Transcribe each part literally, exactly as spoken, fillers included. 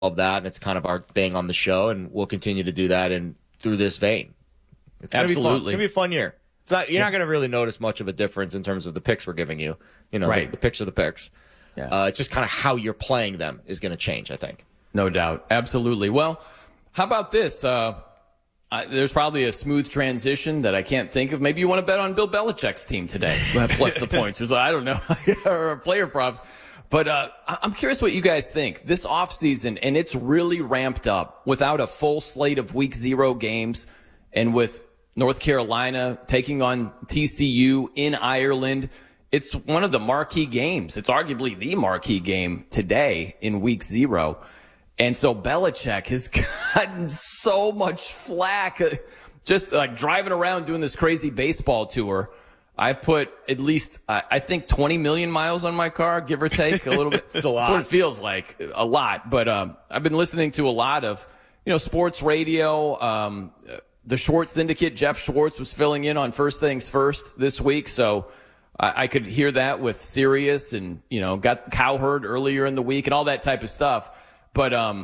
of that, and it's kind of our thing on the show, and we'll continue to do that and through this vein. It's gonna Absolutely. be fun. It's gonna be a fun year. It's not you're yeah. not gonna really notice much of a difference in terms of the picks we're giving you. You know, right. the, the picks are the picks. Yeah. Uh, it's just kind of how you're playing them is going to change, I think. No doubt. Absolutely. Well, how about this? Uh, I, there's probably a smooth transition that I can't think of. Maybe you want to bet on Bill Belichick's team today, plus the points. There's, I don't know, or player props. But uh, I'm curious what you guys think. This offseason, and it's really ramped up without a full slate of week zero games, and with North Carolina taking on T C U in Ireland. It's one of the marquee games. It's arguably the marquee game today in week zero. And so Belichick has gotten so much flack just like driving around doing this crazy baseball tour. I've put at least, uh, I think, twenty million miles on my car, give or take a little bit. It's a lot. That's what it feels like, a lot. But um, I've been listening to a lot of, you know, sports radio. Um, the Schwartz Syndicate, Jeff Schwartz was filling in on First Things First this week. So I, I could hear that with Sirius and, you know, got Cowherd earlier in the week and all that type of stuff. But um,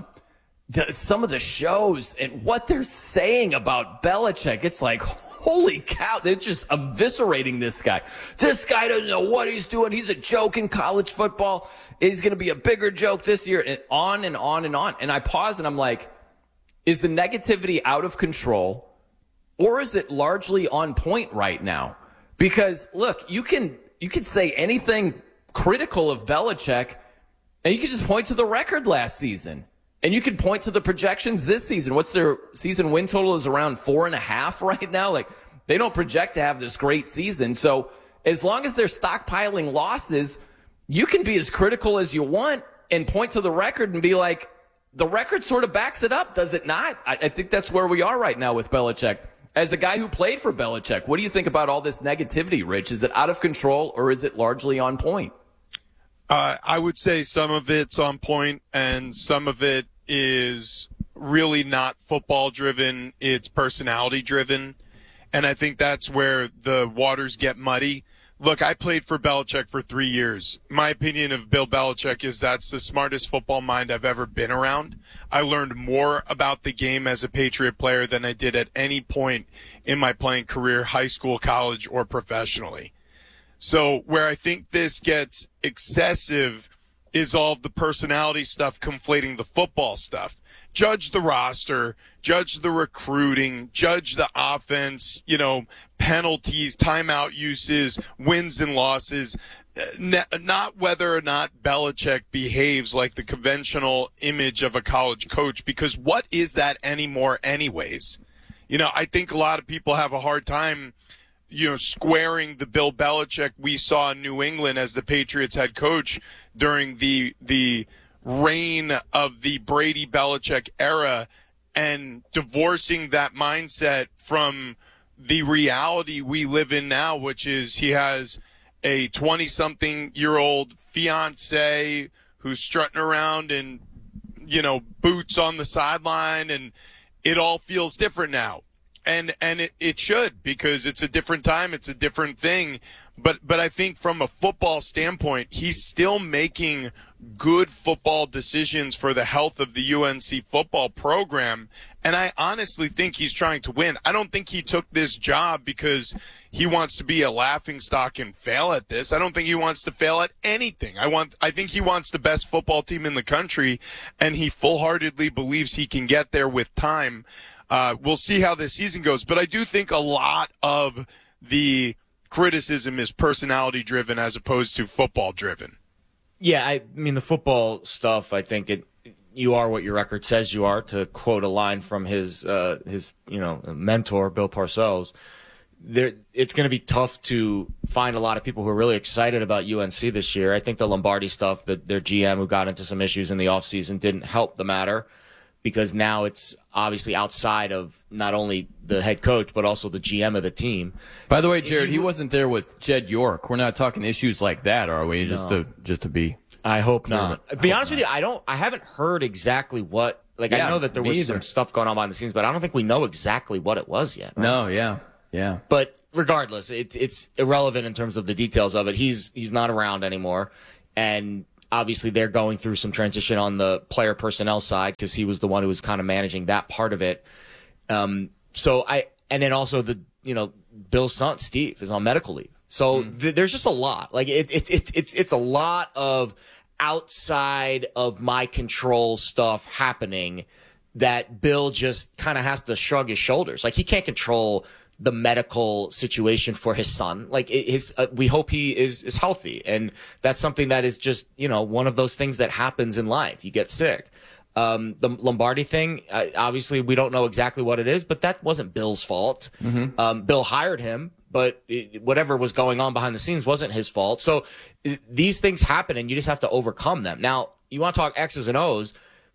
some of the shows and what they're saying about Belichick, it's like, holy cow, they're just eviscerating this guy. This guy doesn't know what he's doing. He's a joke in college football. He's going to be a bigger joke this year, and on and on and on. And I pause and I'm like, is the negativity out of control, or is it largely on point right now? Because look, you can you can say anything critical of Belichick, and you can just point to the record last season. And you can point to the projections this season. What's their season win total is around four and a half right now. Like, they don't project to have this great season. So as long as they're stockpiling losses, you can be as critical as you want and point to the record and be like, the record sort of backs it up, does it not? I, I think that's where we are right now with Belichick. As a guy who played for Belichick, what do you think about all this negativity, Rich? Is it out of control, or is it largely on point? Uh, I would say some of it's on point and some of it is really not football driven. It's personality driven. And I think that's where the waters get muddy. Look, I played for Belichick for three years. My opinion of Bill Belichick is that's the smartest football mind I've ever been around. I learned more about the game as a Patriot player than I did at any point in my playing career, high school, college, or professionally. So where I think this gets excessive is all of the personality stuff conflating the football stuff. Judge the roster, judge the recruiting, judge the offense, you know, penalties, timeout uses, wins and losses, not whether or not Belichick behaves like the conventional image of a college coach, because what is that anymore anyways? You know, I think a lot of people have a hard time you know, squaring the Bill Belichick we saw in New England as the Patriots head coach during the the reign of the Brady Belichick era and divorcing that mindset from the reality we live in now, which is he has a twenty-something-year-old fiance who's strutting around in, you know, boots on the sideline, and it all feels different now. And and it, it should, because it's a different time, it's a different thing. But but I think from a football standpoint, he's still making good football decisions for the health of the U N C football program. And I honestly think he's trying to win. I don't think he took this job because he wants to be a laughingstock and fail at this. I don't think he wants to fail at anything. I want I think he wants the best football team in the country, and he full-heartedly believes he can get there with time. Uh, we'll see how this season goes. But I do think a lot of the criticism is personality-driven as opposed to football-driven. Yeah, I mean, the football stuff, I think it you are what your record says you are, to quote a line from his, uh, his you know, mentor, Bill Parcells. There, it's going to be tough to find a lot of people who are really excited about U N C this year. I think the Lombardi stuff, that their G M who got into some issues in the offseason, didn't help the matter, because now it's obviously outside of not only the head coach, but also the G M of the team. By the way, Jared, he wasn't there with Jed York. We're not talking issues like that, are we? No. Just to just to be. I hope not. To be honest not. with you, I don't. I haven't heard exactly what. Like yeah, I know that there was either. some stuff going on behind the scenes, but I don't think we know exactly what it was yet. Right? No, yeah, yeah. But regardless, it, it's irrelevant in terms of the details of it. He's he's not around anymore, and obviously they're going through some transition on the player personnel side because he was the one who was kind of managing that part of it. Um, so I, and then also the, you know, Bill's son, Steve, is on medical leave. So mm. th- there's just a lot. Like it, it, it, it's, it's a lot of outside of my control stuff happening that Bill just kind of has to shrug his shoulders. Like he can't control the medical situation for his son. Like his, uh, we hope he is, is healthy. And that's something that is just, you know, one of those things that happens in life. You get sick. Um, the Lombardi thing, uh, obviously we don't know exactly what it is, but that wasn't Bill's fault. Mm-hmm. Um, Bill hired him, but it, whatever was going on behind the scenes wasn't his fault. So it, these things happen and you just have to overcome them. Now, you want to talk X's and O's.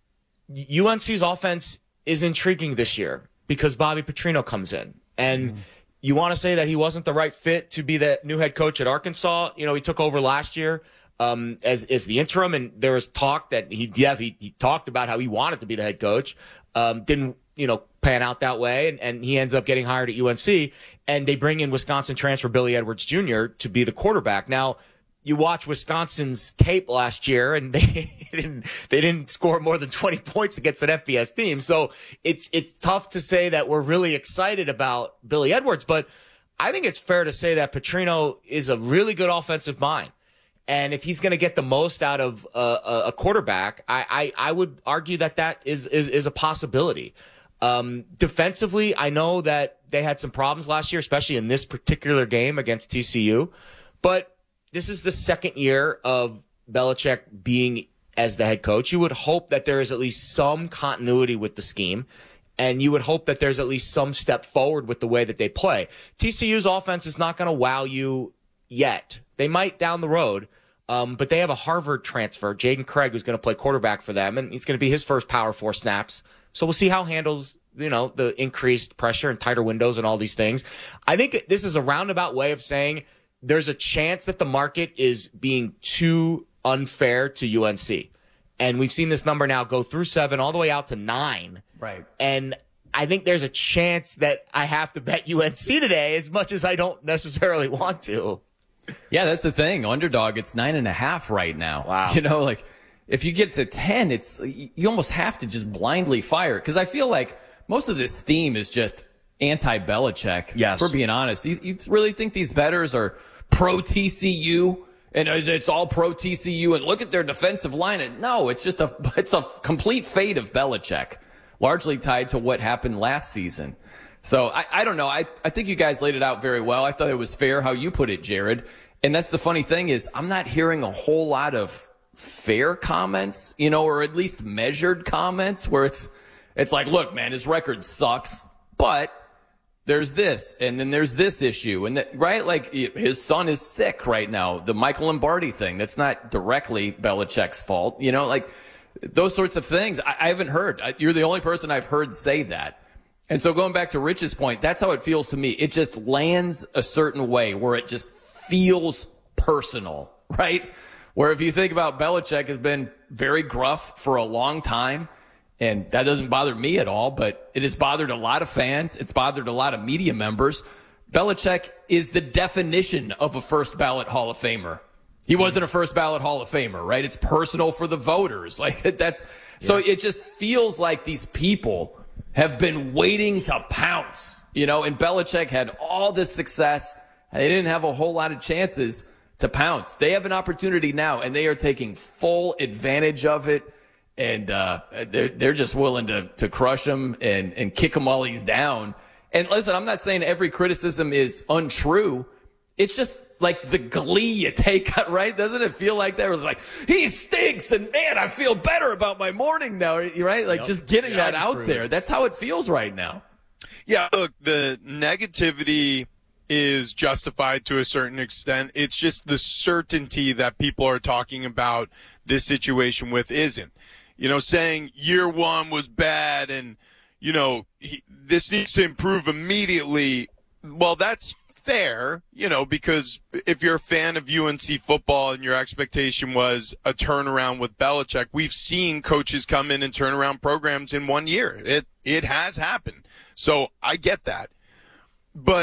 U N C's offense is intriguing this year because Bobby Petrino comes in. And mm-hmm. you want to say that he wasn't the right fit to be the new head coach at Arkansas. You know, he took over last year um, as, as the interim, and there was talk that he, yeah, he, he talked about how he wanted to be the head coach. Um, didn't, you know, pan out that way, and, and he ends up getting hired at U N C, and they bring in Wisconsin transfer Billy Edwards Junior to be the quarterback. Now, you watch Wisconsin's tape last year, and they didn't they didn't score more than twenty points against an F B S team. So it's it's tough to say that we're really excited about Billy Edwards, but I think it's fair to say that Petrino is a really good offensive mind, and if he's going to get the most out of a, a quarterback, I, I I would argue that that is is, is a possibility. Um, defensively, I know that they had some problems last year, especially in this particular game against T C U, but this is the second year of Belichick being as the head coach. You would hope that there is at least some continuity with the scheme, and you would hope that there's at least some step forward with the way that they play. T C U's offense is not going to wow you yet. They might down the road, um, but they have a Harvard transfer, Jaden Craig, who's going to play quarterback for them, and it's going to be his first Power Four snaps. So we'll see how he handles, you know, the increased pressure and tighter windows and all these things. I think this is a roundabout way of saying there's a chance that the market is being too unfair to U N C. And we've seen this number now go through seven all the way out to nine. Right. And I think there's a chance that I have to bet U N C today as much as I don't necessarily want to. Yeah, that's the thing. Underdog, it's nine and a half right now. Wow. You know, like if you get to ten, it's you almost have to just blindly fire. Because I feel like most of this theme is just anti-Belichick. Yes. If we're being honest. You, you really think these bettors are pro-T C U and it's all pro-T C U and look at their defensive line? No, it's just a it's a complete fate of Belichick, largely tied to what happened last season. So I, I don't know. I, I think you guys laid it out very well. I thought it was fair how you put it, Jared. And that's the funny thing is I'm not hearing a whole lot of fair comments, you know, or at least measured comments where it's it's like, look, man, his record sucks, but there's this, and then there's this issue, and that, right? Like his son is sick right now. The Michael Lombardi thing, that's not directly Belichick's fault, you know, like those sorts of things. I, I haven't heard. I, you're the only person I've heard say that. And so going back to Rich's point, that's how it feels to me. It just lands a certain way where it just feels personal, right? Where if you think about Belichick has been very gruff for a long time. And that doesn't bother me at all, but it has bothered a lot of fans. It's bothered a lot of media members. Belichick is the definition of a first ballot Hall of Famer. He wasn't a first ballot Hall of Famer, right? It's personal for the voters. Like that's, so yeah. It just feels like these people have been waiting to pounce, you know, and Belichick had all this success. And they didn't have a whole lot of chances to pounce. They have an opportunity now and they are taking full advantage of it. And uh, they're, they're just willing to, to crush him and, and kick him while he's down. And listen, I'm not saying every criticism is untrue. It's just like the glee you take, right? Doesn't it feel like that? It's like, he stinks, and man, I feel better about my morning now, right? Like yep. Just getting yeah, that out there. That's how it feels right now. Yeah, look, the negativity is justified to a certain extent. It's just the certainty that people are talking about this situation with isn't. You know, saying year one was bad and, you know, he, this needs to improve immediately. Well, that's fair, you know, because if you're a fan of U N C football and your expectation was a turnaround with Belichick, we've seen coaches come in and turn around programs in one year. It, it has happened. So I get that. But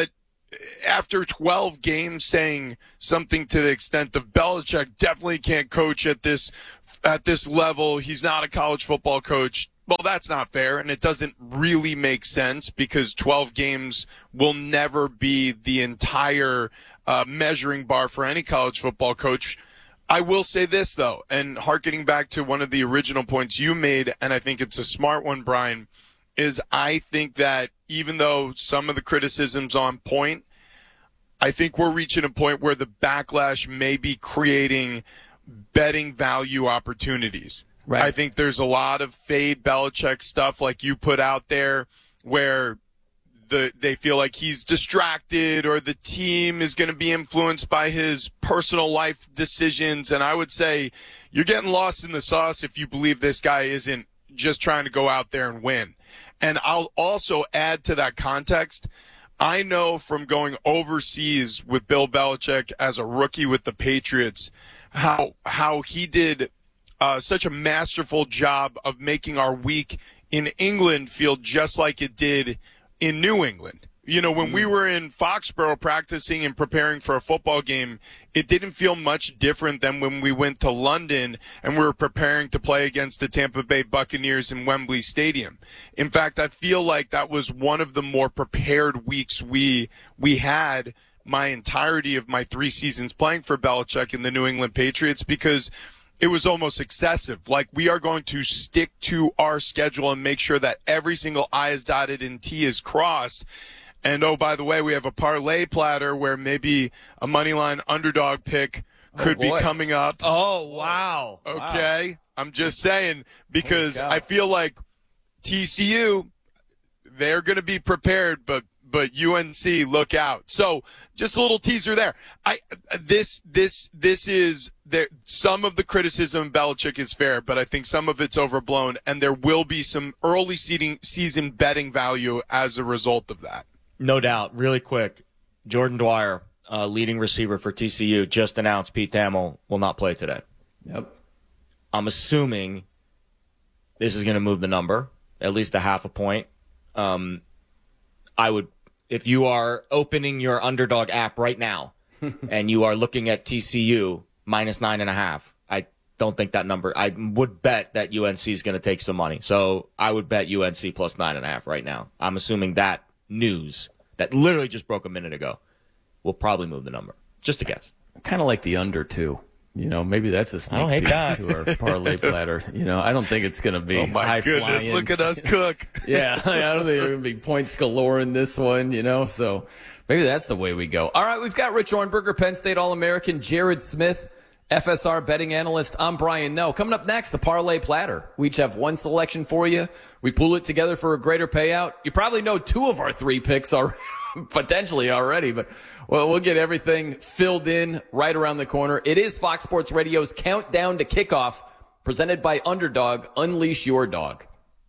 after twelve games saying something to the extent of Belichick definitely can't coach at this at this level. He's not a college football coach. Well, that's not fair, and it doesn't really make sense because twelve games will never be the entire uh, measuring bar for any college football coach. I will say this, though, and hearkening back to one of the original points you made, and I think it's a smart one, Brian, is I think that even though some of the criticism's on point, I think we're reaching a point where the backlash may be creating betting value opportunities. Right. I think there's a lot of fade Belichick stuff like you put out there where the they feel like he's distracted or the team is going to be influenced by his personal life decisions. And I would say you're getting lost in the sauce if you believe this guy isn't just trying to go out there and win. And I'll also add to that context, I know from going overseas with Bill Belichick as a rookie with the Patriots, how how he did uh, such a masterful job of making our week in England feel just like it did in New England. You know, when we were in Foxborough practicing and preparing for a football game, it didn't feel much different than when we went to London and we were preparing to play against the Tampa Bay Buccaneers in Wembley Stadium. In fact, I feel like that was one of the more prepared weeks we we had my entirety of my three seasons playing for Belichick and the New England Patriots, because it was almost excessive. Like, we are going to stick to our schedule and make sure that every single I is dotted and T is crossed. And, oh, by the way, we have a parlay platter where maybe a moneyline underdog pick could oh, be coming up. Oh, wow. Okay. Wow. I'm just saying, because oh I feel like T C U, they're going to be prepared, but but U N C, look out. So just a little teaser there. I this this this is there. Some of the criticism of Belichick is fair, but I think some of it's overblown, and there will be some early seeding, season betting value as a result of that. No doubt. Really quick, Jordan Dwyer, uh, leading receiver for T C U, just announced Pete Thamel will not play today. Yep. I'm assuming this is going to move the number at least a half a point. Um, I would. If you are opening your Underdog app right now and you are looking at T C U minus nine and a half, I don't think that number, I would bet that U N C is going to take some money. So I would bet U N C plus nine and a half right now. I'm assuming that news that literally just broke a minute ago will probably move the number. Just a guess. I kind of like the under too. You know, maybe that's a sneak peek to our parlay platter. You know, I don't think it's going to be oh my high goodness, flying. Look at us cook. Yeah, I don't think there are going to be points galore in this one, you know, so maybe that's the way we go. All right, we've got Rich Ornberger, Penn State All-American, Jared Smith, F S R betting analyst. I'm Brian Noe. Coming up next, the parlay platter. We each have one selection for you. We pool it together for a greater payout. You probably know two of our three picks are potentially already, but well, we'll get everything filled in right around the corner. It is Fox Sports Radio's Countdown to Kickoff, presented by Underdog. Unleash your dog.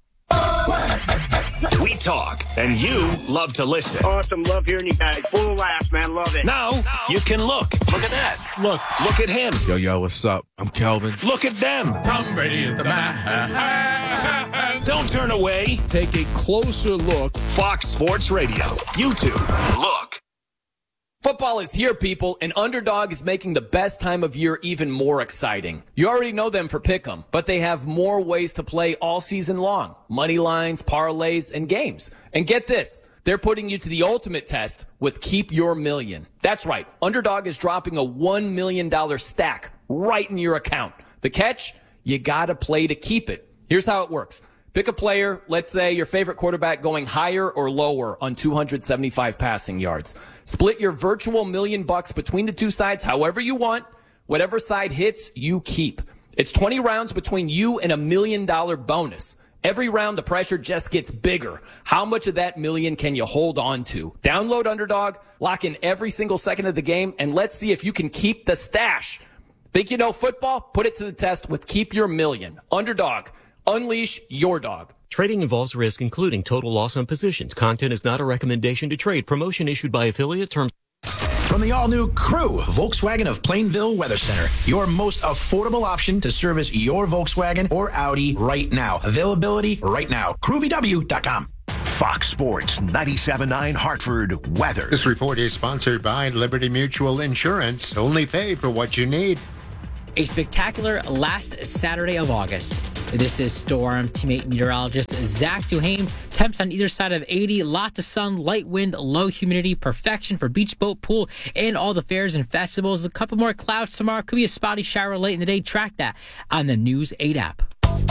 We talk, and you love to listen. Awesome. Love hearing you guys. Full of laughs, man. Love it. Now, now you can look. Look at that. Look. Look at him. Yo, yo, what's up? I'm Kelvin. Look at them. Tom Brady is the man. Don't turn away. Take a closer look. Fox Sports Radio. YouTube. Look. Football is here, people, and Underdog is making the best time of year even more exciting. You already know them for Pick'em, but they have more ways to play all season long. Money lines, parlays, and games. And get this, they're putting you to the ultimate test with Keep Your Million. That's right, Underdog is dropping a one million dollars stack right in your account. The catch? You gotta play to keep it. Here's how it works. Pick a player, let's say your favorite quarterback going higher or lower on two hundred seventy-five passing yards. Split your virtual million bucks between the two sides however you want. Whatever side hits, you keep. It's twenty rounds between you and a million dollar bonus. Every round, the pressure just gets bigger. How much of that million can you hold on to? Download Underdog, lock in every single second of the game, and let's see if you can keep the stash. Think you know football? Put it to the test with Keep Your Million. Underdog. Unleash your dog. Trading involves risk, including total loss on positions. Content is not a recommendation to trade. Promotion issued by affiliate. Terms. From the all-new Crew, Volkswagen of Plainville Weather Center, your most affordable option to service your Volkswagen or Audi right now. Availability right now. crew v w dot com. Fox Sports ninety-seven point nine Hartford weather. This report is sponsored by Liberty Mutual Insurance. Only pay for what you need. A spectacular last Saturday of August. This is Storm teammate meteorologist Zach Duhame. Temps on either side of eighty, lots of sun, light wind, low humidity, perfection for beach, boat, pool, and all the fairs and festivals. A couple more clouds tomorrow. Could be a spotty shower late in the day. Track that on the News eight app.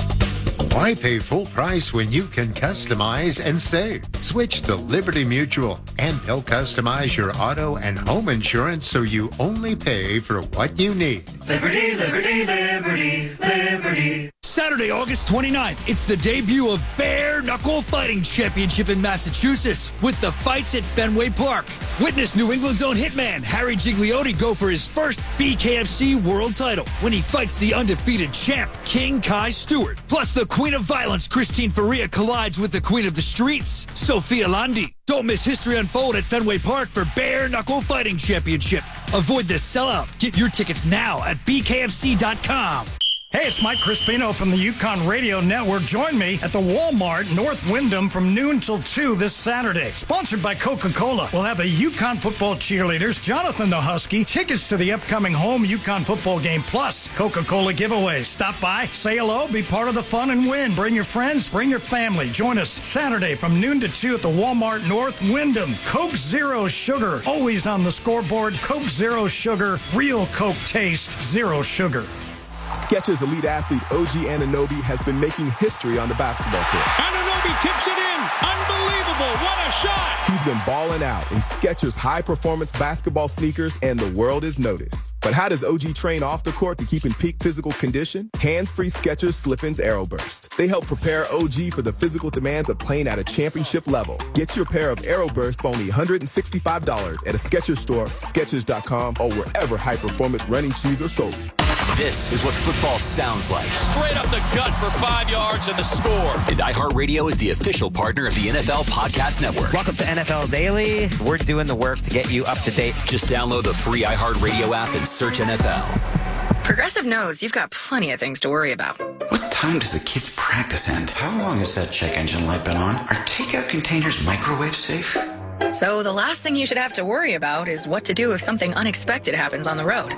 Why pay full price when you can customize and save? Switch to Liberty Mutual, and they'll customize your auto and home insurance so you only pay for what you need. Liberty, Liberty, Liberty, Liberty. Saturday, August twenty-ninth, it's the debut of Bare Knuckle Fighting Championship in Massachusetts with the fights at Fenway Park. Witness New England's own hitman Harry Gigliotti go for his first B K F C world title when he fights the undefeated champ King Kai Stewart. Plus, the Queen of Violence Christine Faria collides with the Queen of the Streets, Sophia Landi. Don't miss history unfold at Fenway Park for Bare Knuckle Fighting Championship. Avoid the sellout. Get your tickets now at B K F C dot com. Hey, it's Mike Crispino from the Yukon Radio Network. Join me at the Walmart North Wyndham from noon till two this Saturday. Sponsored by Coca-Cola. We'll have the Yukon football cheerleaders, Jonathan the Husky, tickets to the upcoming home Yukon football game, plus Coca-Cola giveaways. Stop by, say hello, be part of the fun and win. Bring your friends, bring your family. Join us Saturday from noon to two at the Walmart North Wyndham. Coke Zero Sugar, always on the scoreboard. Coke Zero Sugar, real Coke taste, zero sugar. Skechers elite athlete O G Anunoby has been making history on the basketball court. Anunoby tips it in. Unbelievable. What a shot. He's been balling out in Skechers high-performance basketball sneakers, and the world is noticed. But how does O G train off the court to keep in peak physical condition? Hands-free Skechers Slip-ins Aeroburst. They help prepare O G for the physical demands of playing at a championship level. Get your pair of Aeroburst for only one hundred sixty-five dollars at a Skechers store, Skechers dot com, or wherever high-performance running shoes are sold. This is what football sounds like. Straight up the gut for five yards and the score. And iHeartRadio is the official partner of the N F L Podcast Network. Welcome to N F L Daily. We're doing the work to get you up to date. Just download the free iHeartRadio app and search N F L. Progressive knows you've got plenty of things to worry about. What time does the kids' practice end? How long has that check engine light been on? Are takeout containers microwave safe? So the last thing you should have to worry about is what to do if something unexpected happens on the road.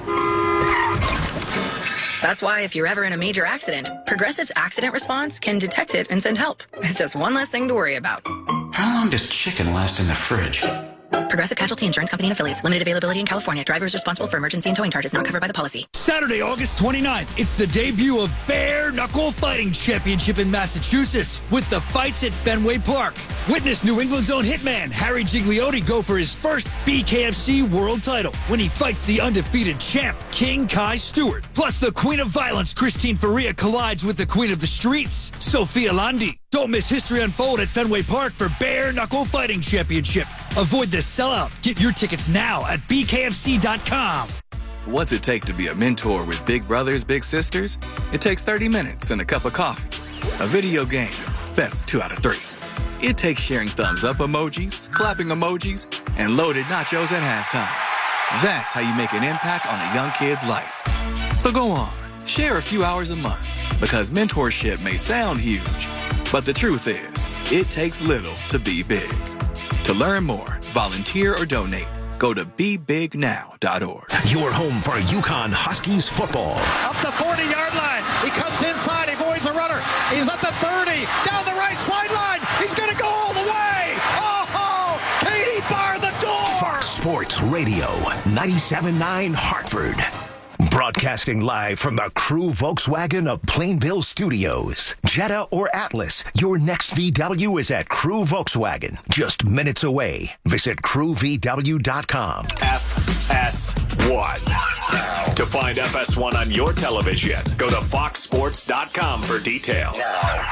That's why if you're ever in a major accident, Progressive's accident response can detect it and send help. It's just one less thing to worry about. How long does chicken last in the fridge? Progressive Casualty Insurance Company and Affiliates. Limited availability in California. Drivers responsible for emergency and towing charges not covered by the policy. Saturday, August twenty-ninth, it's the debut of Bare Knuckle Fighting Championship in Massachusetts with the fights at Fenway Park. Witness New England's own hitman Harry Gigliotti go for his first B K F C world title when he fights the undefeated champ King Kai Stewart. Plus, the Queen of Violence Christine Faria collides with the Queen of the Streets, Sophia Landi. Don't miss history unfold at Fenway Park for Bare Knuckle Fighting Championship. Avoid the sellout. Get your tickets now at B K F C dot com. What's it take to be a mentor with big brothers, big sisters? It takes thirty minutes and a cup of coffee. A video game, best two out of three. It takes sharing thumbs up emojis, clapping emojis, and loaded nachos at halftime. That's how you make an impact on a young kid's life. So go on, share a few hours a month, because mentorship may sound huge, but the truth is, it takes little to be big. To learn more, volunteer, or donate, go to be big now dot org. Your home for Yukon Huskies football. Up the forty-yard line. He comes inside. He avoids a runner. He's at the thirty. Down the right sideline. He's going to go all the way. Oh, Katie bar the door. Fox Sports Radio, ninety-seven point nine Hartford. Broadcasting live from the Crew Volkswagen of Plainville Studios. Jetta or Atlas, your next V W is at Crew Volkswagen. Just minutes away. Visit crew v w dot com. F S one. To find F S one on your television, go to fox sports dot com for details.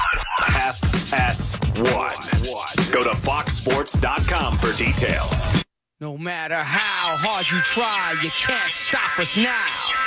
F S one. Go to fox sports dot com for details. No matter how hard you try, you can't stop us now.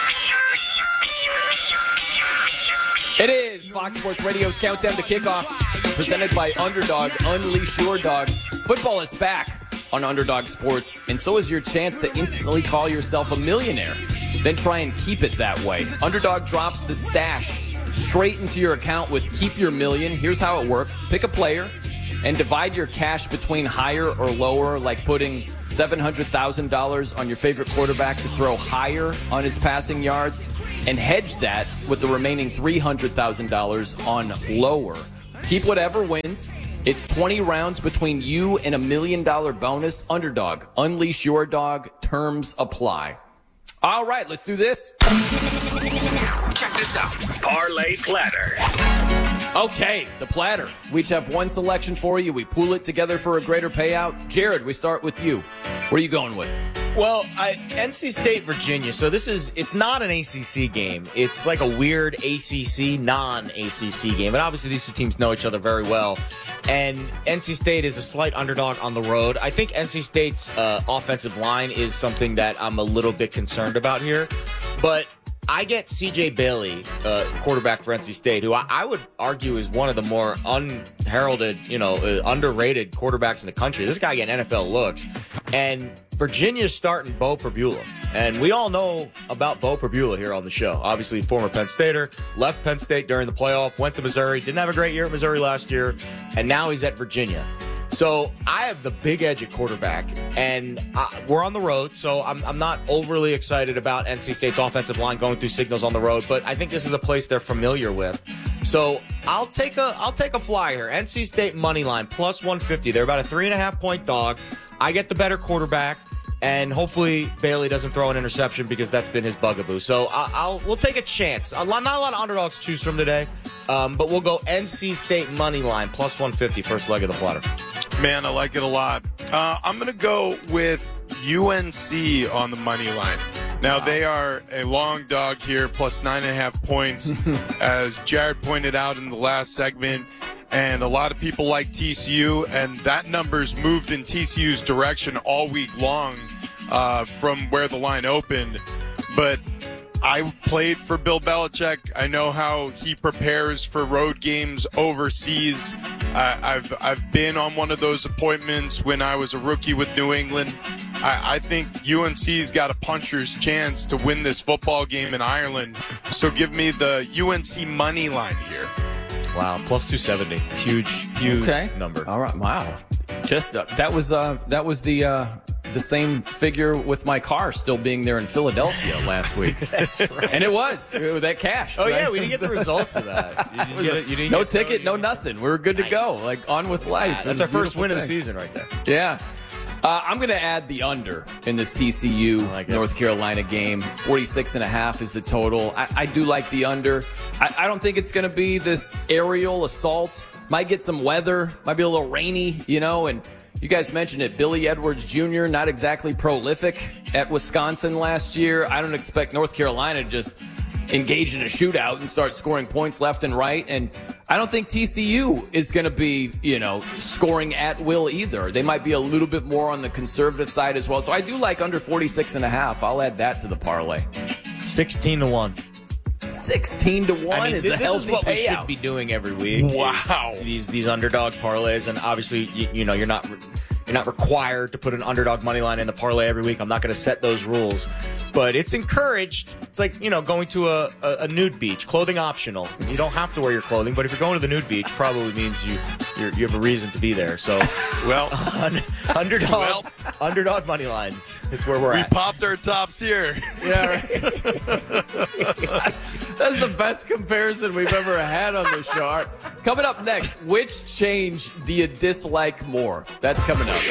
It is Fox Sports Radio's Countdown to Kickoff, presented by Underdog. Unleash your dog. Football is back on Underdog Sports, and so is your chance to instantly call yourself a millionaire. Then try and keep it that way. Underdog drops the stash straight into your account with Keep Your Million. Here's how it works. Pick a player, and divide your cash between higher or lower, like putting seven hundred thousand dollars on your favorite quarterback to throw higher on his passing yards, and hedge that with the remaining three hundred thousand dollars on lower. Keep whatever wins. It's twenty rounds between you and a million dollar bonus. Underdog. Unleash your dog. Terms apply. All right, let's do this. Check this out. Parlay Platter. Okay, the platter. We each have one selection for you. We pool it together for a greater payout. Jared, we start with you. What are you going with? Well, I, N C State, Virginia. So this is, it's not an A C C game. It's like a weird A C C, non-A C C game. And obviously these two teams know each other very well. And N C State is a slight underdog on the road. I think N C State's uh, offensive line is something that I'm a little bit concerned about here. But I get C J Bailey, uh, quarterback for N C State, who I, I would argue is one of the more unheralded, you know, uh, underrated quarterbacks in the country. This guy getting N F L looks. And Virginia's starting Bo Perbula. And we all know about Bo Perbula here on the show. Obviously, former Penn Stater, left Penn State during the playoff, went to Missouri, didn't have a great year at Missouri last year, and now he's at Virginia. So I have the big edge at quarterback, and I, we're on the road, so I'm, I'm not overly excited about N C State's offensive line going through signals on the road, but I think this is a place they're familiar with. So I'll take a I'll take a fly here. N C State money line plus one fifty. They're about a three and a half point dog. I get the better quarterback, and hopefully Bailey doesn't throw an interception because that's been his bugaboo. So I'll, I'll we'll take a chance. A lot, not a lot of underdogs to choose from today, um, but we'll go N C State money line plus one fifty, first leg of the platter. Man, I like it a lot. Uh, I'm going to go with U N C on the money line. Now, wow. They are a long dog here, plus nine and a half points, as Jared pointed out in the last segment. And a lot of people like T C U, and that number's moved in T C U's direction all week long uh, from where the line opened. But I played for Bill Belichick. I know how he prepares for road games overseas. Uh, I've I've been on one of those appointments when I was a rookie with New England. I, I think U N C's got a puncher's chance to win this football game in Ireland. So give me the U N C money line here. Wow, plus two seventy, huge, huge okay. number. All right, wow. Just uh, that was uh, that was the uh, the same figure with my car still being there in Philadelphia last week. That's right, and it was it, that cashed. Oh right? yeah, we didn't get the results of that. You didn't get it, you didn't no get ticket, no nothing. We were good to nice. go. Like on with life. Yeah, that's our first win thing. of the season, right there. Yeah. Uh, I'm going to add the under in this T C U like North Carolina game. forty-six and a half is the total. I, I do like the under. I, I don't think it's going to be this aerial assault. Might get some weather. Might be a little rainy, you know. And you guys mentioned it. Billy Edwards Junior, not exactly prolific at Wisconsin last year. I don't expect North Carolina to just engage in a shootout and start scoring points left and right. And I don't think T C U is going to be, you know, scoring at will either. They might be a little bit more on the conservative side as well. So I do like under forty-six and a half. I'll add that to the parlay. sixteen to one. sixteen to one I mean, is this a healthy is what payout. we should be doing every week. Wow. These these underdog parlays, and obviously, you, you know, you're not you're not required to put an underdog money line in the parlay every week. I'm not going to set those rules, but it's encouraged. It's like, you know, going to a, a, a nude beach, clothing optional. You don't have to wear your clothing, but if you're going to the nude beach, probably means you you're, you have a reason to be there. So, well, un, underdog well, underdog money lines. It's where we're we at. We popped our tops here. Yeah, right. That's the best comparison we've ever had on the show. Right. Coming up next, which change do you dislike more? That's coming up.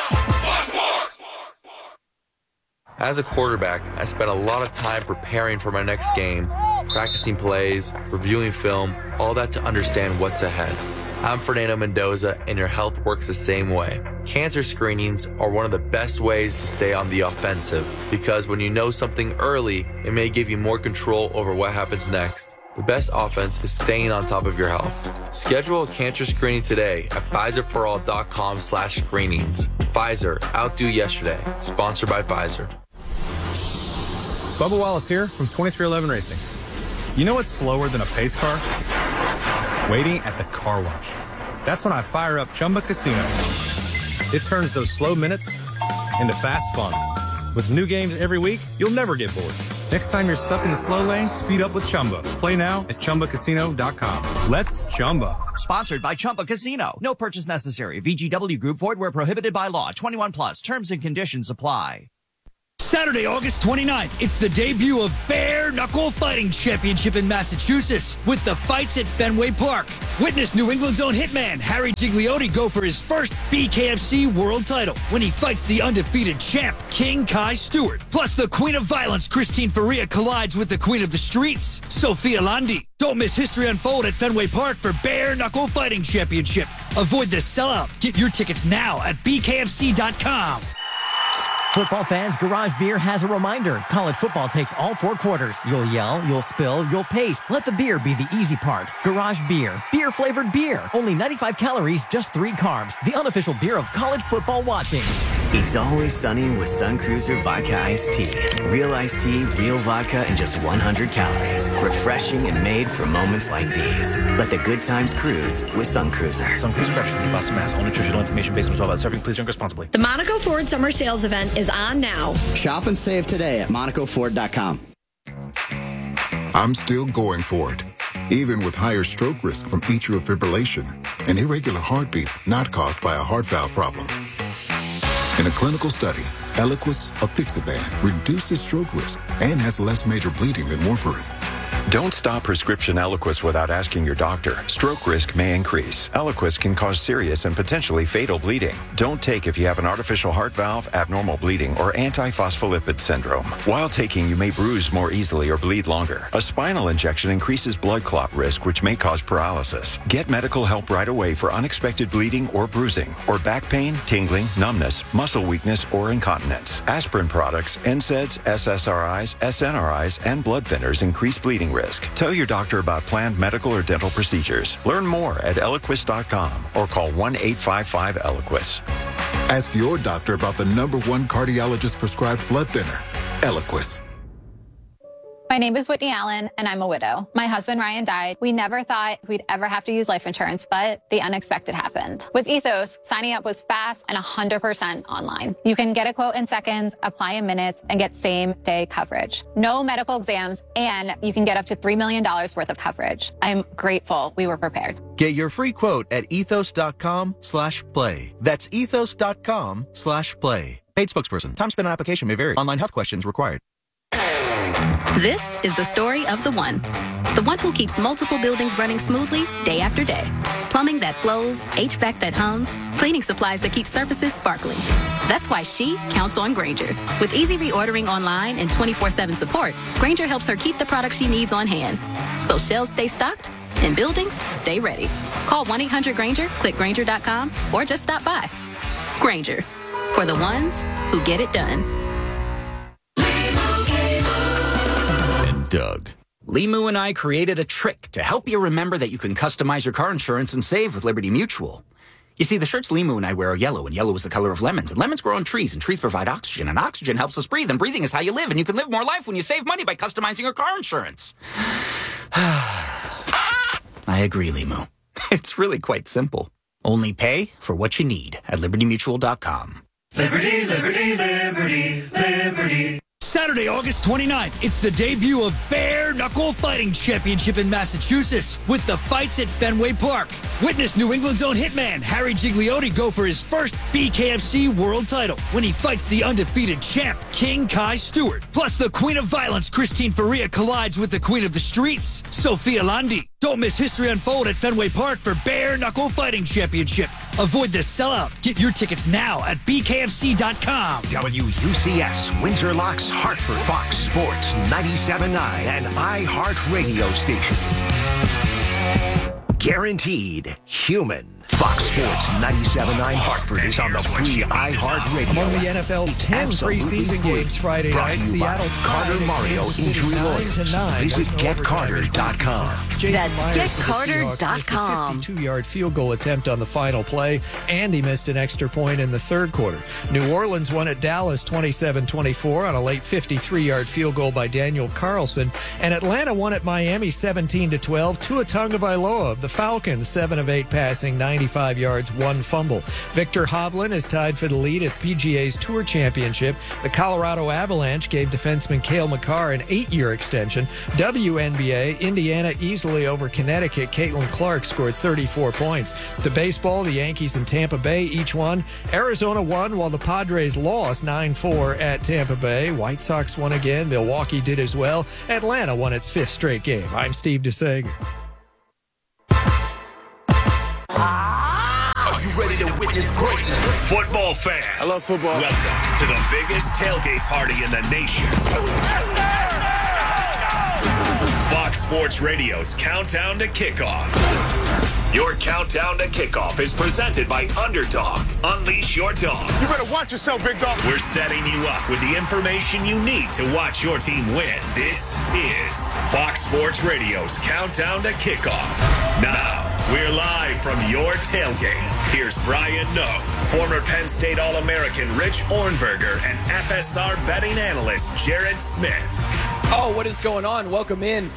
As a quarterback, I spent a lot of time preparing for my next game, practicing plays, reviewing film, all that to understand what's ahead. I'm Fernando Mendoza, and your health works the same way. Cancer screenings are one of the best ways to stay on the offensive, because when you know something early, it may give you more control over what happens next. The best offense is staying on top of your health. Schedule a cancer screening today at Pfizer-for-all.com slash screenings. Pfizer, outdo yesterday. Sponsored by Pfizer. Bubba Wallace here from twenty-three eleven Racing. You know what's slower than a pace car? Waiting at the car wash. That's when I fire up Chumba Casino. It turns those slow minutes into fast fun. With new games every week, you'll never get bored. Next time you're stuck in the slow lane, speed up with Chumba. Play now at Chumba Casino dot com. Let's Chumba. Sponsored by Chumba Casino. No purchase necessary. V G W Group. Void where prohibited by law. twenty-one plus. Terms and conditions apply. Saturday, August twenty-ninth, it's the debut of Bare Knuckle Fighting Championship in Massachusetts with the fights at Fenway Park. Witness New England's own hitman Harry Gigliotti go for his first B K F C world title when he fights the undefeated champ King Kai Stewart. Plus, the Queen of Violence Christine Faria collides with the Queen of the Streets, Sophia Landi. Don't miss history unfold at Fenway Park for Bare Knuckle Fighting Championship. Avoid the sellout. Get your tickets now at B K F C dot com. Football fans, Garage Beer has a reminder. College football takes all four quarters. You'll yell, you'll spill, you'll pace. Let the beer be the easy part. Garage Beer. Beer-flavored beer. Only ninety-five calories, just three carbs. The unofficial beer of college football watching. It's always sunny with Sun Cruiser Vodka Iced Tea. Real iced tea, real vodka, and just one hundred calories. Refreshing and made for moments like these. Let the good times cruise with Sun Cruiser. Sun Cruiser Crush, Boston, Mass. All nutritional information based on twelve hours serving. Please drink responsibly. The Monaco Ford Summer Sales Event is on now. Shop and save today at Monaco Ford dot com. I'm still going for it, even with higher stroke risk from atrial fibrillation, an irregular heartbeat not caused by a heart valve problem. In a clinical study, Eliquis apixaban reduces stroke risk and has less major bleeding than warfarin. Don't stop prescription Eliquis without asking your doctor. Stroke risk may increase. Eliquis can cause serious and potentially fatal bleeding. Don't take if you have an artificial heart valve, abnormal bleeding, or antiphospholipid syndrome. While taking, you may bruise more easily or bleed longer. A spinal injection increases blood clot risk, which may cause paralysis. Get medical help right away for unexpected bleeding or bruising, or back pain, tingling, numbness, muscle weakness, or incontinence. Aspirin products, N SAIDs, S S R Is, S N R Is, and blood thinners increase bleeding risk. Tell your doctor about planned medical or dental procedures. Learn more at Eliquis dot com or call one eight five five Eliquis. Ask your doctor about the number one cardiologist prescribed blood thinner, Eliquis. My name is Whitney Allen, and I'm a widow. My husband, Ryan, died. We never thought we'd ever have to use life insurance, but the unexpected happened. With Ethos, signing up was fast and one hundred percent online. You can get a quote in seconds, apply in minutes, and get same-day coverage. No medical exams, and you can get up to three million dollars worth of coverage. I'm grateful we were prepared. Get your free quote at ethos dot com slash play. That's ethos dot com slash play. Paid spokesperson. Time spent on application may vary. Online health questions required. This is the story of the one. The one who keeps multiple buildings running smoothly day after day. Plumbing that flows, H V A C that hums, cleaning supplies that keep surfaces sparkling. That's why she counts on Grainger. With easy reordering online and twenty-four seven support, Grainger helps her keep the products she needs on hand. So shelves stay stocked and buildings stay ready. Call one eight hundred Grainger, click Grainger dot com, or just stop by. Grainger, for the ones who get it done. Doug. Limu and I created a trick to help you remember that you can customize your car insurance and save with Liberty Mutual. You see, the shirts Limu and I wear are yellow, and yellow is the color of lemons, and lemons grow on trees, and trees provide oxygen, and oxygen helps us breathe, and breathing is how you live, and you can live more life when you save money by customizing your car insurance. I agree, Limu. It's really quite simple. Only pay for what you need at liberty mutual dot com. Liberty, liberty, liberty, liberty. Saturday, August twenty-ninth, it's the debut of Bare Knuckle Fighting Championship in Massachusetts with the fights at Fenway Park. Witness New England's own hitman Harry Gigliotti go for his first B K F C world title when he fights the undefeated champ King Kai Stewart. Plus, the Queen of Violence Christine Faria collides with the Queen of the Streets, Sophia Landi. Don't miss history unfold at Fenway Park for Bare Knuckle Fighting Championship. Avoid the sellout. Get your tickets now at B K F C dot com. W U C S, Windsor Locks, Hartford, Fox Sports, ninety-seven point nine, and iHeart Radio Station. Guaranteed human. Fox Sports ninety-seven point nine Hartford is on the free iHeart Radio. Among the N F L's ten preseason games Friday night, Seattle Carter Mario injury lawyers. Visit get carter dot com. That's get carter dot com. fifty-two-yard field goal attempt on the final play, and he missed an extra point in the third quarter. New Orleans won at Dallas twenty-seven twenty-four on a late fifty-three-yard field goal by Daniel Carlson, and Atlanta won at Miami seventeen to twelve. Tua Tagovailoa of the Falcons, seven of eight passing, nine ninety-five yards, one fumble. Victor Hovland is tied for the lead at P G A's Tour Championship. The Colorado Avalanche gave defenseman Cale Makar an eight-year extension. W N B A, Indiana easily over Connecticut. Caitlin Clark scored thirty-four points. To baseball, the Yankees and Tampa Bay each won. Arizona won while the Padres lost nine four at Tampa Bay. White Sox won again. Milwaukee did as well. Atlanta won its fifth straight game. I'm Steve DeSager. Are you ready to witness greatness? Football fans. I love football. Welcome to the biggest tailgate party in the nation. Fox Sports Radio's Countdown to Kickoff. Your Countdown to Kickoff is presented by Underdog. Unleash your dog. You better watch yourself, big dog. We're setting you up with the information you need to watch your team win. This is Fox Sports Radio's Countdown to Kickoff. Now, we're live from your tailgate. Here's Brian Noe, former Penn State All-American Rich Ornberger, and F S R betting analyst Jared Smith. Oh, what is going on? Welcome in.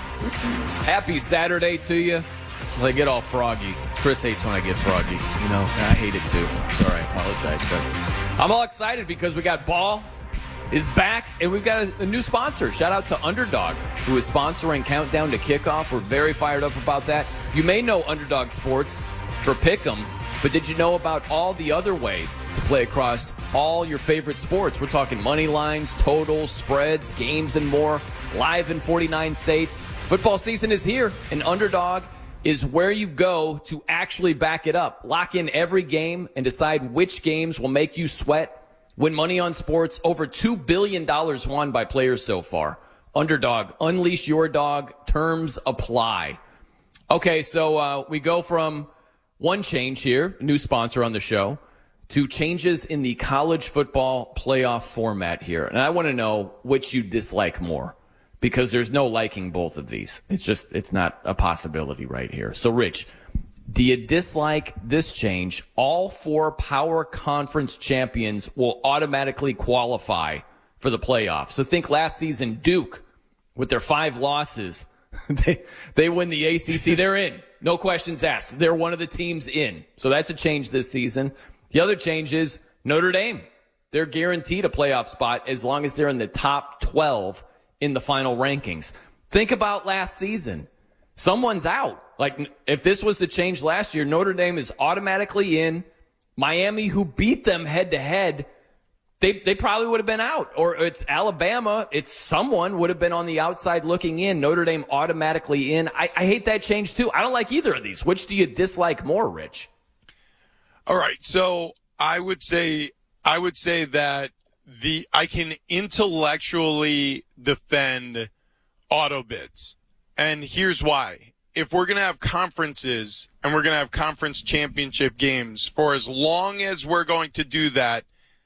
Happy Saturday to you. I get all froggy. Chris hates when I get froggy. You know, I hate it too. Sorry, I apologize. But I'm all excited because we got Ball is back, and we've got a, a new sponsor. Shout out to Underdog, who is sponsoring Countdown to Kickoff. We're very fired up about that. You may know Underdog Sports for Pick'em, but did you know about all the other ways to play across all your favorite sports? We're talking money lines, totals, spreads, games, and more. Live in forty-nine states. Football season is here, and Underdog is where you go to actually back it up. Lock in every game and decide which games will make you sweat. Win money on sports. Over two billion dollars won by players so far. Underdog. Unleash your dog. Terms apply. Okay, so uh, we go from one change here, new sponsor on the show, to changes in the college football playoff format here. And I want to know which you dislike more, because there's no liking both of these. It's just, it's not a possibility right here. So, Rich, do you dislike this change? All four power conference champions will automatically qualify for the playoffs. So think last season, Duke, with their five losses, they, they win the A C C. They're in. No questions asked. They're one of the teams in. So that's a change this season. The other change is Notre Dame. They're guaranteed a playoff spot as long as they're in the top twelve in the final rankings. Think about last season. Someone's out. Like, if this was the change last year, Notre Dame is automatically in. Miami, who beat them head-to-head, they they probably would have been out. Or it's Alabama. It's someone would have been on the outside looking in. Notre Dame automatically in. I, I hate that change, too. I don't like either of these. Which do you dislike more, Rich? All right. So I would say I would say that the I can intellectually defend auto bids. And here's why. If we're going to have conferences and we're going to have conference championship games, for as long as we're going to do that,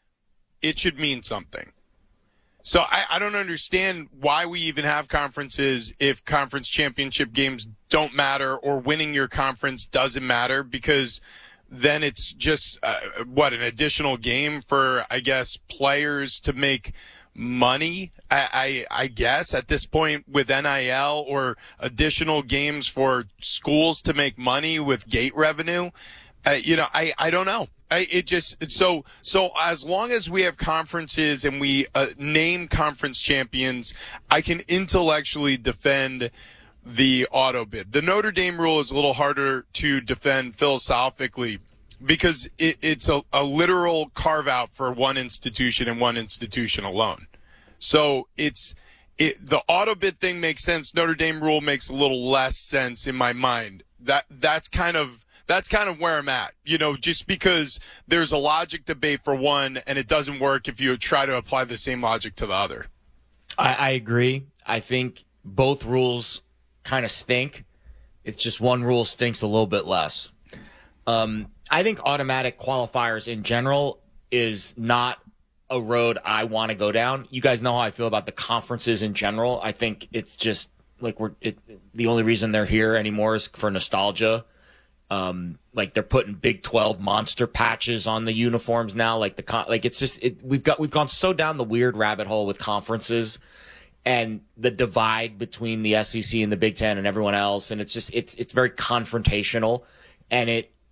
it should mean something. So I, I don't understand why we even have conferences if conference championship games don't matter, or winning your conference doesn't matter, because then it's just, uh, what, an additional game for, I guess, players to make money, I, I, I guess, at this point with N I L, or additional games for schools to make money with gate revenue. Uh, you know, I, I don't know. I, it just, so, so as long as we have conferences and we uh, name conference champions, I can intellectually defend the auto bid. The Notre Dame rule is a little harder to defend philosophically, because it, it's a, a literal carve out for one institution and one institution alone. So it's, it, the auto bid thing makes sense. Notre Dame rule makes a little less sense in my mind. That, that's kind of, that's kind of where I'm at, you know, just because there's a logic debate for one, and it doesn't work if you try to apply the same logic to the other. I, I agree. I think both rules kind of stink. It's just one rule stinks a little bit less. Um, I think automatic qualifiers in general is not a road I want to go down. You guys know how I feel about the conferences in general. I think it's just like we're it, the only reason they're here anymore is for nostalgia. Um, like they're putting Big twelve monster patches on the uniforms now. Like the con- like it's just it, we've got we've gone so down the weird rabbit hole with conferences and the divide between the S E C and the Big Ten and everyone else, and it's just it's it's very confrontational, and it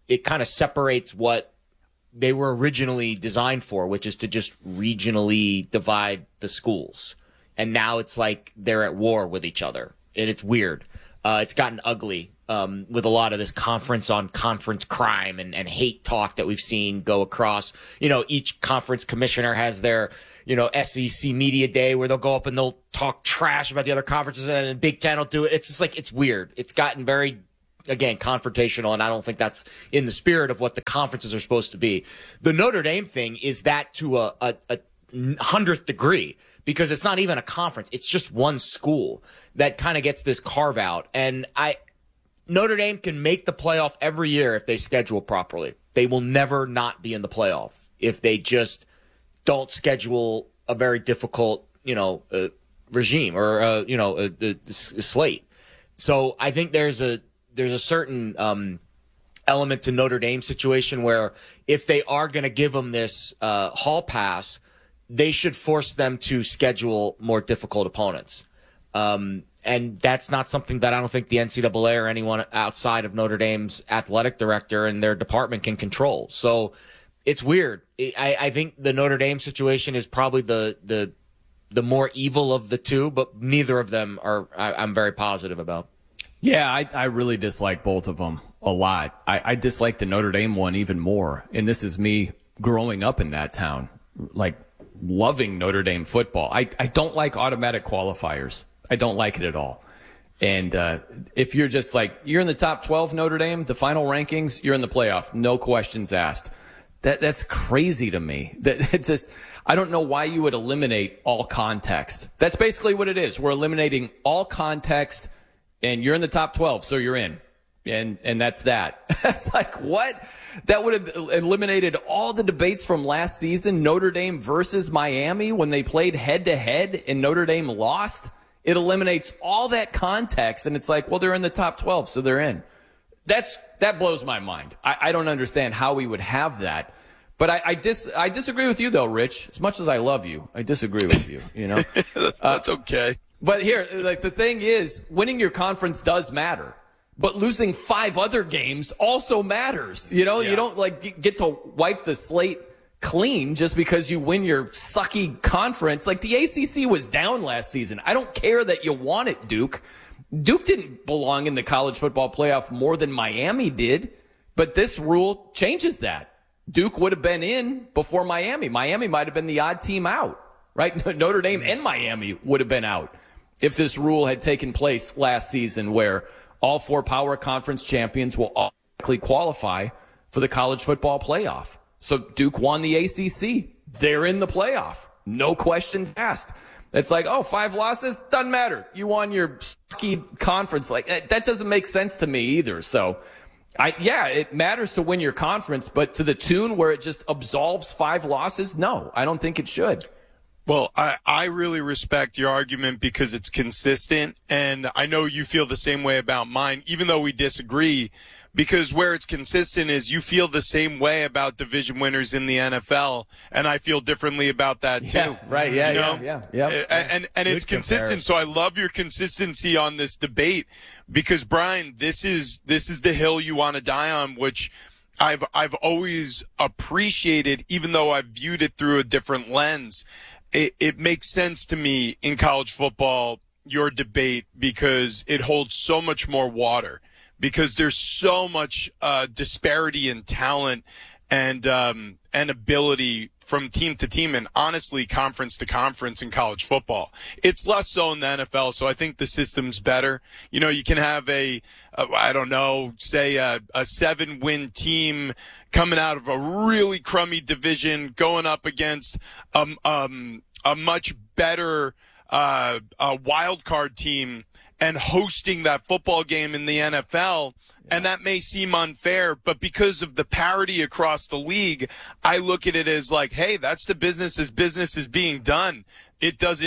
it kind of separates what they were originally designed for, which is to just regionally divide the schools. And now it's like they're at war with each other, and it's weird. Uh, it's gotten ugly um, with a lot of this conference on conference crime and, and hate talk that we've seen go across. You know, each conference commissioner has their, you know, S E C media day where they'll go up and they'll talk trash about the other conferences, and then Big Ten will do it. It's just like, it's weird. It's gotten very, again, confrontational, and I don't think that's in the spirit of what the conferences are supposed to be. The Notre Dame thing is that to a, a, a hundredth degree, because it's not even a conference. It's just one school that kind of gets this carve out. And I, Notre Dame can make the playoff every year if they schedule properly. They will never not be in the playoff if they just don't schedule a very difficult, you know, uh, regime or, uh, you know, uh, the, the slate. So I think there's a, there's a certain, um, element to Notre Dame's situation where if they are going to give them this, uh, hall pass, they should force them to schedule more difficult opponents. Um, and that's not something that I don't think the N C double A or anyone outside of Notre Dame's athletic director and their department can control. So it's weird. I, I think the Notre Dame situation is probably the, the, the more evil of the two, but neither of them are, I, I'm very positive about. Yeah, I, I really dislike both of them a lot. I, I dislike the Notre Dame one even more. And this is me growing up in that town. Like, loving Notre Dame football. I, I don't like automatic qualifiers. I don't like it at all. And uh, if you're just like, you're in the top twelve Notre Dame, the final rankings, you're in the playoff. No questions asked. That That's crazy to me. That it's just, I don't know why you would eliminate all context. That's basically what it is. We're eliminating all context, and you're in the top twelve, so you're in. And and that's that. It's like, what? That would have eliminated all the debates from last season, Notre Dame versus Miami, when they played head-to-head and Notre Dame lost. It eliminates all that context, and it's like, well, they're in the top twelve, so they're in. That's That blows my mind. I, I don't understand how we would have that. But I, I, dis, I disagree with you, though, Rich. As much as I love you, I disagree with you, you know? That's okay. Uh, but here, like, the thing is, winning your conference does matter. But losing five other games also matters. You know, yeah. You don't like get to wipe the slate clean just because you win your sucky conference. Like, the A C C was down last season. I don't care that you want it, Duke. Duke didn't belong in the college football playoff more than Miami did. But this rule changes that. Duke would have been in before Miami. Miami might have been the odd team out, right? Notre Dame and Miami would have been out if this rule had taken place last season, where all four power conference champions will automatically qualify for the college football playoff. So Duke won the A C C. They're in the playoff. No questions asked. It's like, oh, five losses, doesn't matter. You won your ski conference. Like, that doesn't make sense to me either. So, I yeah, it matters to win your conference, but to the tune where it just absolves five losses, no, I don't think it should. Well, I, I really respect your argument because it's consistent, and I know you feel the same way about mine, even though we disagree, because where it's consistent is you feel the same way about division winners in the N F L, and I feel differently about that too. Yeah, right, yeah, you know? yeah, yeah, yeah. And, and, and it's consistent, so I love your consistency on this debate because, Brian, this is this is the hill you want to die on, which I've I've always appreciated, even though I've viewed it through a different lens. It, it makes sense to me in college football, your debate, because it holds so much more water, because there's so much uh, disparity in talent and um, and ability from team to team, and honestly, conference to conference in college football. It's less so in the N F L, so I think the system's better. You know, you can have a, a I don't know, say a, a seven-win team coming out of a really crummy division, going up against um, um, a much better uh, a wild card team and hosting that football game in the N F L. And that may seem unfair, but because of the parity across the league, I look at it as like, hey, that's the business as business is being done. It doesn't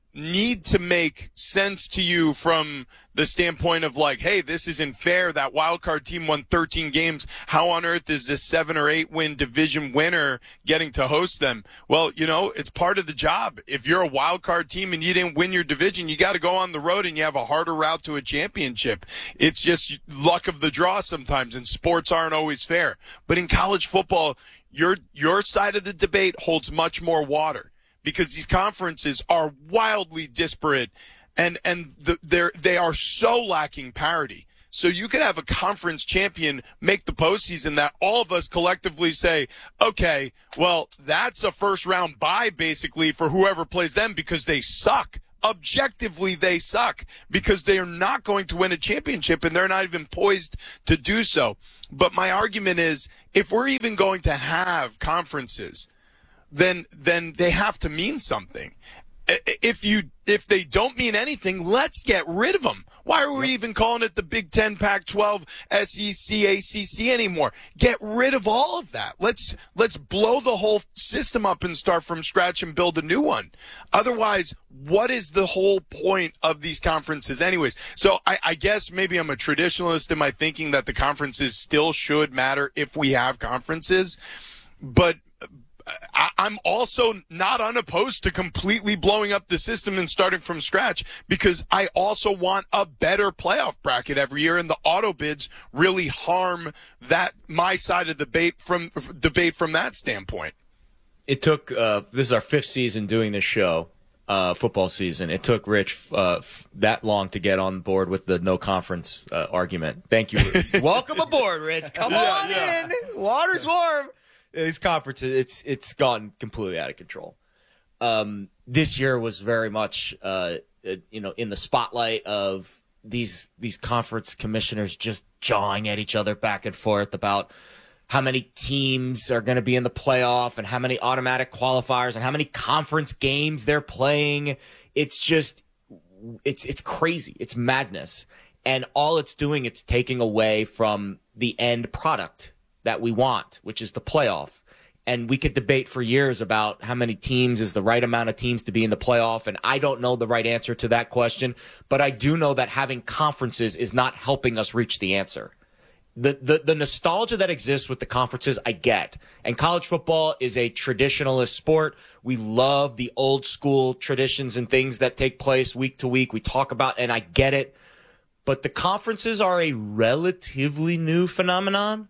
need to make sense to you from the standpoint of like, hey, this isn't fair. That wild card team won thirteen games. How on earth is this seven or eight win division winner getting to host them? Well, you know, it's part of the job. If you're a wild card team and you didn't win your division, you got to go on the road and you have a harder route to a championship. It's just luck of the draw sometimes, and sports aren't always fair. But in college football, your your side of the debate holds much more water, because these conferences are wildly disparate, and and the, they're they are so lacking parity. So you could have a conference champion make the postseason that all of us collectively say, okay, well, that's a first round bye basically for whoever plays them, because they suck. Objectively, they suck, because they are not going to win a championship, and they're not even poised to do so. But my argument is, if we're even going to have conferences, then then they have to mean something. If you if they don't mean anything, let's get rid of them. Why are we even calling it the Big Ten, Pac twelve, S E C, A C C anymore? Get rid of all of that. Let's let's blow the whole system up and start from scratch and build a new one. Otherwise, what is the whole point of these conferences anyways? So I, I guess maybe I'm a traditionalist in my thinking that the conferences still should matter if we have conferences, but I'm also not unopposed to completely blowing up the system and starting from scratch, because I also want a better playoff bracket every year, and the auto bids really harm that my side of the debate from debate from that standpoint. It took uh, this is our fifth season doing this show, uh, football season. It took Rich uh, f- that long to get on board with the no conference uh, argument. Thank you. Welcome aboard, Rich. Come yeah, on yeah. in. Water's warm. These conferences, it's it's gone completely out of control. Um, this year was very much, uh, you know, in the spotlight of these these conference commissioners just jawing at each other back and forth about how many teams are going to be in the playoff and how many automatic qualifiers and how many conference games they're playing. It's just, it's it's crazy. It's madness, and all it's doing, it's taking away from the end product that we want, which is the playoff. And we could debate for years about how many teams is the right amount of teams to be in the playoff, and I don't know the right answer to that question, but I do know that having conferences is not helping us reach the answer. The, the the nostalgia that exists with the conferences, I get. And college football is a traditionalist sport. We love the old school traditions and things that take place week to week. We talk about, and I get it. But the conferences are a relatively new phenomenon.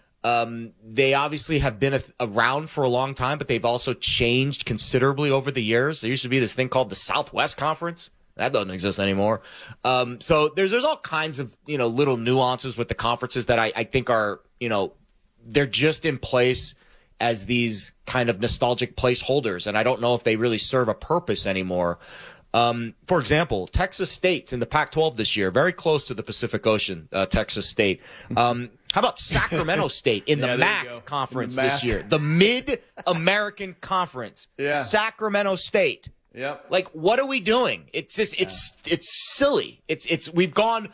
Um, they obviously have been a, around for a long time, but they've also changed considerably over the years. There used to be this thing called the Southwest Conference. That doesn't exist anymore. Um, so there's there's all kinds of, you know, little nuances with the conferences that I, I think are, you know, they're just in place as these kind of nostalgic placeholders, and I don't know if they really serve a purpose anymore. Um, for example, Texas State's in the Pac twelve this year, very close to the Pacific Ocean, uh, Texas State. Um, how about Sacramento State in the yeah, M A C conference the this year? The Mid-American Conference. Yeah. Sacramento State. Yep. Like, what are we doing? It's just, it's, yeah. it's silly. It's, it's, we've gone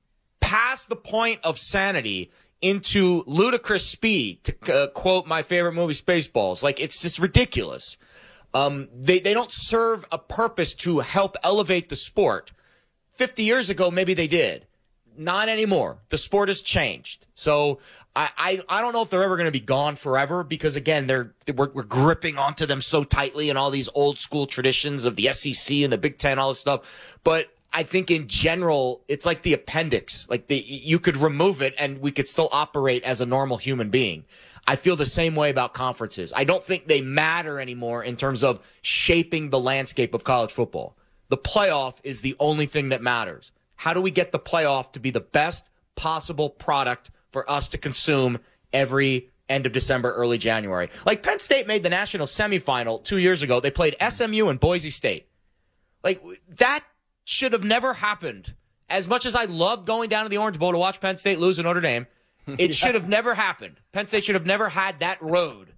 past the point of sanity into ludicrous speed, to uh, quote my favorite movie, Spaceballs. Like, it's just ridiculous. Um, they, they don't serve a purpose to help elevate the sport. fifty years ago, maybe they did. Not anymore. The sport has changed. So I, I, I don't know if they're ever going to be gone forever, because, again, they're we're, we're gripping onto them so tightly and all these old school traditions of the S E C and the Big Ten, all this stuff. But I think in general, it's like the appendix. Like the, you could remove it and we could still operate as a normal human being. I feel the same way about conferences. I don't think they matter anymore in terms of shaping the landscape of college football. The playoff is the only thing that matters. How do we get the playoff to be the best possible product for us to consume every end of December, early January? Like Penn State made the national semifinal two years ago. They played S M U and Boise State. Like, that should have never happened. As much as I love going down to the Orange Bowl to watch Penn State lose to Notre Dame, it yeah. should have never happened. Penn State should have never had that road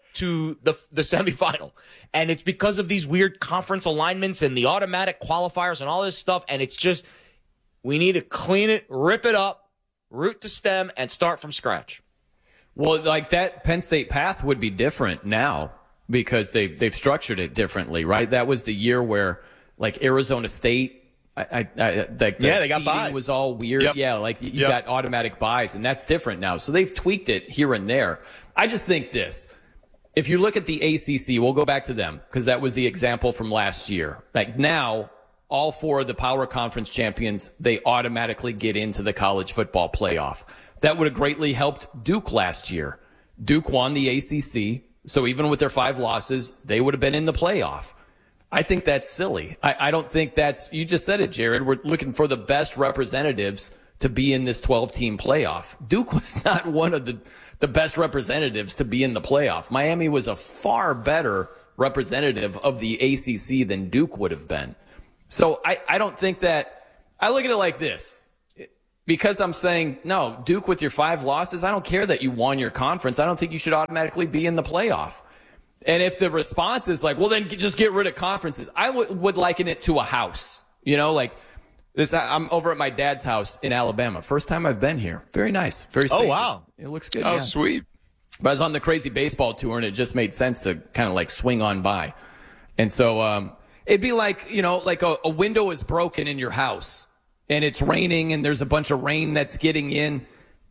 to the the semifinal. And it's because of these weird conference alignments and the automatic qualifiers and all this stuff. And it's just, we need to clean it, rip it up, root to stem, and start from scratch. Well, like that Penn State path would be different now because they, they've structured it differently, right? That was the year where like Arizona State. I, I, I like the yeah, they got seeding buys. was all weird. Yep. Yeah, like you Yep. got automatic buys, and that's different now. So they've tweaked it here and there. I just think this. If you look at the A C C, we'll go back to them because that was the example from last year. Like now, all four of the power conference champions, they automatically get into the college football playoff. That would have greatly helped Duke last year. Duke won the A C C, so even with their five losses, they would have been in the playoff. I think that's silly. I, I don't think that's, you just said it, Jared. We're looking for the best representatives to be in this twelve-team playoff. Duke was not one of the, the best representatives to be in the playoff. Miami was a far better representative of the A C C than Duke would have been. So I, I don't think that, I look at it like this. Because I'm saying, no, Duke with your five losses, I don't care that you won your conference. I don't think you should automatically be in the playoff. And if the response is like, well, then just get rid of conferences, I w- would liken it to a house. You know, like this, I'm over at my dad's house in Alabama. First time I've been here. Very nice. Very spacious. Oh, wow. It looks good. Oh, yeah. sweet. But I was on the crazy baseball tour, and it just made sense to kind of like swing on by. And so um, it'd be like, you know, like a, a window is broken in your house, and it's raining, and there's a bunch of rain that's getting in.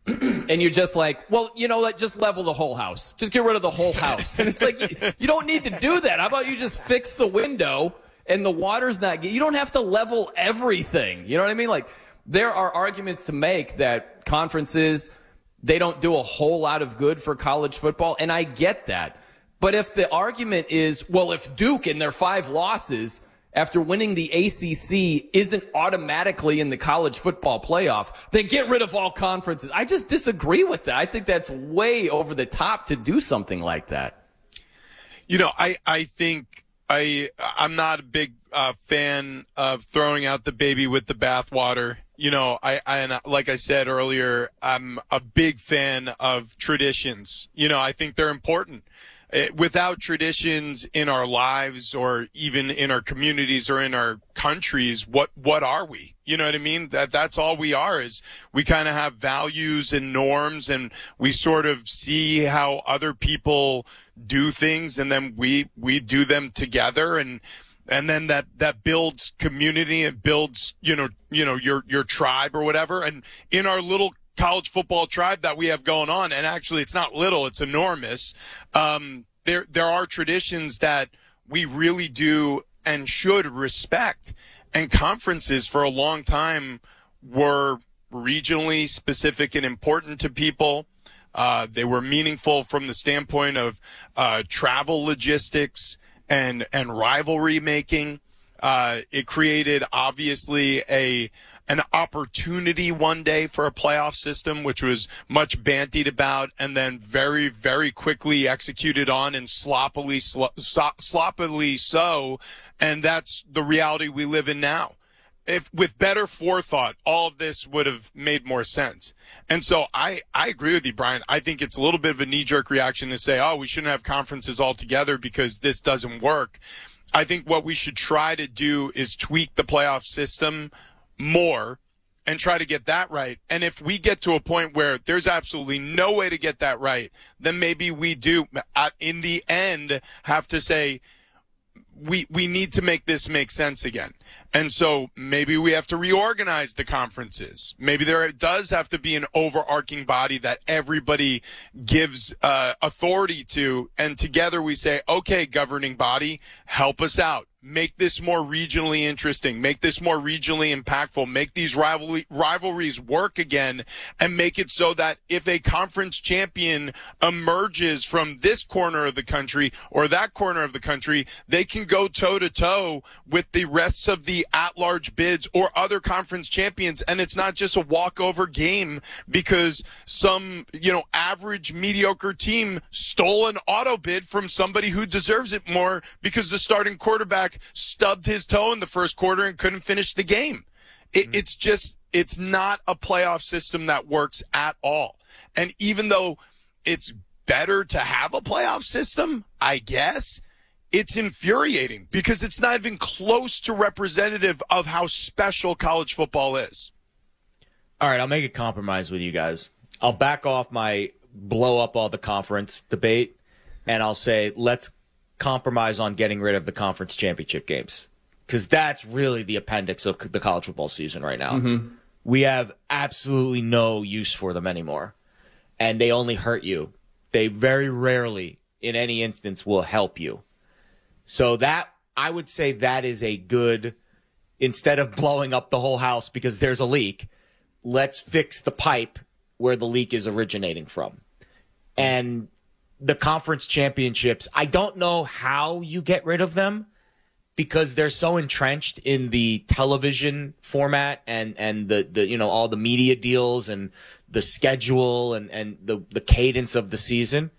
And you're just like, well, you know, like just level the whole house. Just get rid of the whole house. And it's like, you, you don't need to do that. How about you just fix the window and the water's not, you don't have to level everything. You know what I mean? Like there are arguments to make that conferences, they don't do a whole lot of good for college football. And I get that. But if the argument is, well, if Duke in their five losses after winning the A C C isn't automatically in the college football playoff, then get rid of all conferences. I just disagree with that. I think that's way over the top to do something like that. You know, I, I think I, I'm not a big uh, fan of throwing out the baby with the bathwater. You know, I, I, and like I said earlier, I'm a big fan of traditions. You know, I think they're important. Without traditions in our lives or even in our communities or in our countries, what, what are we? You know what I mean? That, that's all we are is we kind of have values and norms and we sort of see how other people do things and then we, we do them together and, and then that, that builds community and builds, you know, you know, your, your tribe or whatever. And in our little college football tribe that we have going on, and actually it's not little, it's enormous. Um, there, there are traditions that we really do and should respect. And conferences for a long time were regionally specific and important to people. Uh, they were meaningful from the standpoint of, uh, travel logistics and, and rivalry making. Uh, it created obviously a, an opportunity one day for a playoff system, which was much bandied about and then very, very quickly executed on and sloppily, slo- so, sloppily so. And that's the reality we live in now. If with better forethought, all of this would have made more sense. And so I, I agree with you, Brian. I think it's a little bit of a knee-jerk reaction to say, oh, we shouldn't have conferences altogether because this doesn't work. I think what we should try to do is tweak the playoff system more and try to get that right. And if we get to a point where there's absolutely no way to get that right, then maybe we do, in the end, have to say, we we need to make this make sense again. And so maybe we have to reorganize the conferences. Maybe there does have to be an overarching body that everybody gives uh, authority to. And together we say, okay, governing body, help us out. Make this more regionally interesting. Make this more regionally impactful. Make these rivalry, rivalries work again and make it so that if a conference champion emerges from this corner of the country or that corner of the country, they can go toe to toe with the rest of the at-large bids or other conference champions. And it's not just a walkover game because some, you know, average mediocre team stole an auto bid from somebody who deserves it more because the starting quarterback stubbed his toe in the first quarter and couldn't finish the game. It, mm-hmm. It's just, it's not a playoff system that works at all. And even though it's better to have a playoff system, I guess, it's infuriating because it's not even close to representative of how special college football is. All right, I'll make a compromise with you guys. I'll back off my blow up all the conference debate, and I'll say let's compromise on getting rid of the conference championship games. because that's really the appendix of the college football season right now. Mm-hmm. We have absolutely no use for them anymore, and they only hurt you. They very rarely, in any instance, will help you. So that, I would say that is a good, instead of blowing up the whole house because there's a leak, let's fix the pipe where the leak is originating from. And the conference championships, I don't know how you get rid of them because they're so entrenched in the television format and, and the, the, you know, all the media deals and the schedule and, and the, the cadence of the season.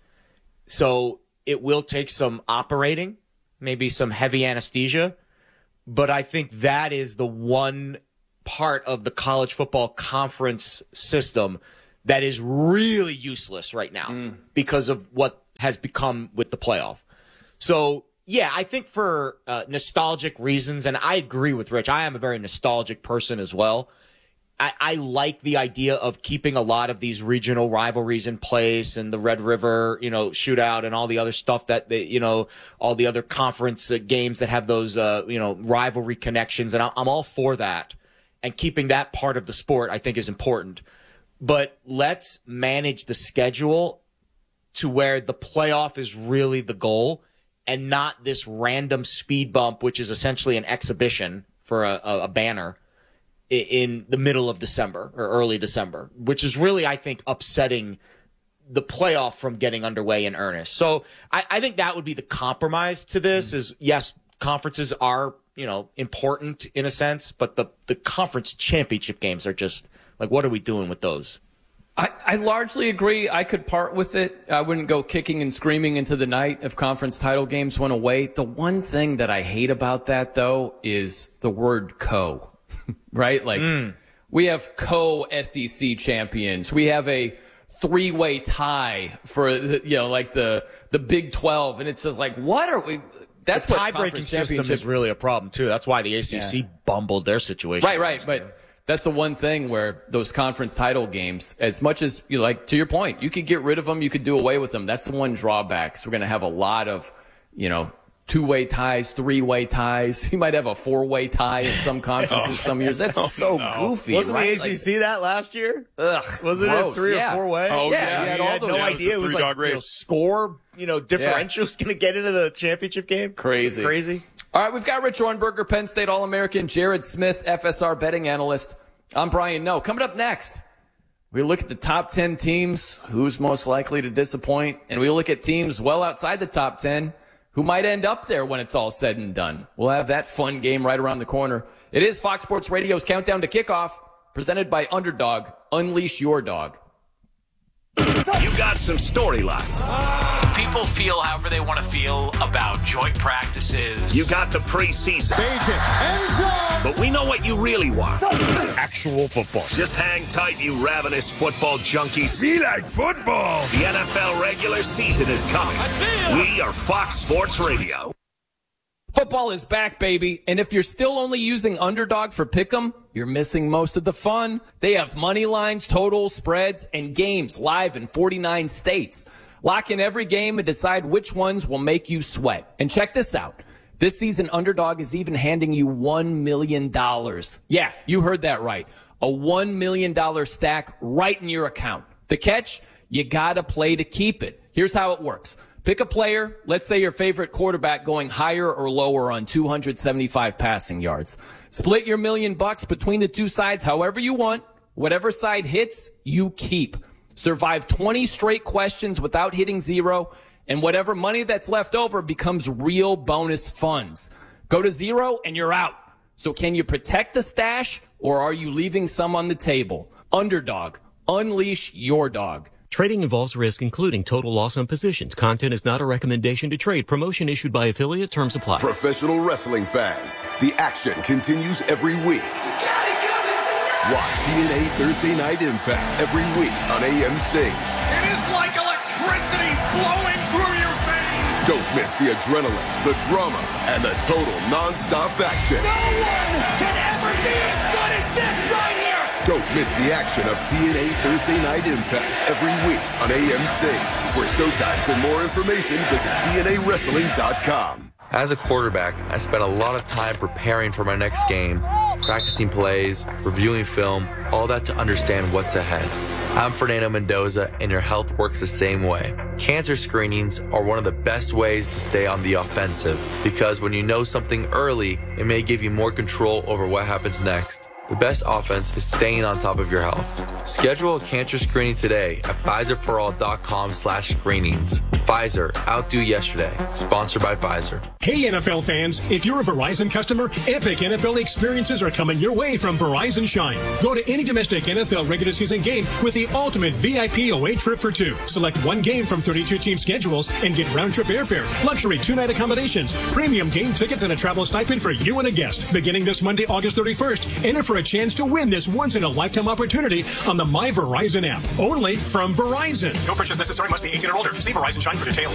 So it will take some operating, maybe some heavy anesthesia, but I think that is the one part of the college football conference system that is really useless right now mm. because of what has become with the playoff. So, yeah, I think for uh, nostalgic reasons, and I agree with Rich, I am a very nostalgic person as well. I, I like the idea of keeping a lot of these regional rivalries in place and the Red River, you know, shootout and all the other stuff that, they, you know, all the other conference uh, games that have those, uh, you know, rivalry connections. And I, I'm all for that. And keeping that part of the sport, I think, is important. But let's manage the schedule to where the playoff is really the goal and not this random speed bump, which is essentially an exhibition for a, a, a banner in the middle of December or early December, which is really, I think, upsetting the playoff from getting underway in earnest. So I, I think that would be the compromise to this is, yes, conferences are, you know, important in a sense, but the, the conference championship games are just like, what are we doing with those? I, I largely agree. I could part with it. I wouldn't go kicking and screaming into the night if conference title games went away. The one thing that I hate about that, though, is the word co, right? Like mm. we have co-S E C champions. We have a three-way tie for, the, you know, like the, the Big twelve. And it's just like, what are we? That's the what tie-breaking system is really a problem, too. That's why the A C C yeah. bumbled their situation. Right, right. But that's the one thing where those conference title games, as much as you like, to your point, you could get rid of them, you could do away with them. That's the one drawback. So we're going to have a lot of, you know, two-way ties, three-way ties. You might have a four-way tie in some conferences oh, some years. That's oh, so no. goofy. Wasn't right? the A C C like, that last year? Ugh, Wasn't gross. it three yeah. or four-way? Oh, yeah. yeah. You had, you all had those, no yeah, idea. It was, it was like, you know, score, you know, differential was yeah. going to get into the championship game. Crazy. Crazy. All right, we've got Rich Hornberger, Penn State All-American, Jared Smith, F S R betting analyst. I'm Brian Noe. Coming up next, we look at the top ten teams, who's most likely to disappoint, and we look at teams well outside the top ten who might end up there when it's all said and done. We'll have that fun game right around the corner. It is Fox Sports Radio's Countdown to Kickoff, presented by Underdog. Unleash your dog. You got some storylines. People feel however they want to feel about joint practices. You got the preseason. But we know what you really want. Actual football. Just hang tight, you ravenous football junkies. We like football. The N F L regular season is coming. We are Fox Sports Radio. Football is back, baby. And if you're still only using Underdog for Pick'em, you're missing most of the fun. They have money lines, totals, spreads, and games live in forty-nine states. Lock in every game and decide which ones will make you sweat. And check this out. This season, Underdog is even handing you one million dollars. Yeah, you heard that right. A one million dollars stack right in your account. The catch? You gotta play to keep it. Here's how it works. Pick a player, let's say your favorite quarterback going higher or lower on two hundred seventy-five passing yards. Split your million bucks between the two sides however you want. Whatever side hits, you keep. Survive twenty straight questions without hitting zero, and whatever money that's left over becomes real bonus funds. Go to zero and you're out. So can you protect the stash, or are you leaving some on the table? Underdog. Unleash your dog. Trading involves risk, including total loss on positions. Content is not a recommendation to trade. Promotion issued by affiliate. Terms apply. Professional wrestling fans, the action continues every week. Watch T N A Thursday Night Impact every week on A M C. It is like electricity flowing through your veins. Don't miss the adrenaline, the drama, and the total non-stop action. No one can ever be as good as this right here. Don't miss the action of T N A Thursday Night Impact every week on A M C. For showtimes and more information, visit T N A wrestling dot com. As a quarterback, I spent a lot of time preparing for my next game, practicing plays, reviewing film, all that to understand what's ahead. I'm Fernando Mendoza, and your health works the same way. Cancer screenings are one of the best ways to stay on the offensive, because when you know something early, it may give you more control over what happens next. The best offense is staying on top of your health. Schedule a cancer screening today at Pfizer For All dot com slash screenings. Pfizer, outdo yesterday. Sponsored by Pfizer. Hey N F L fans, if you're a Verizon customer, epic N F L experiences are coming your way from Verizon Shine. Go to any domestic N F L regular season game with the ultimate V I P away trip for two. Select one game from thirty-two team schedules and get round-trip airfare, luxury two-night accommodations, premium game tickets, and a travel stipend for you and a guest. Beginning this Monday, August thirty-first, enter for a chance to win this once-in-a-lifetime opportunity on the My Verizon app. Only from Verizon. No purchase necessary. Must be eighteen or older. See Verizon Shine for details.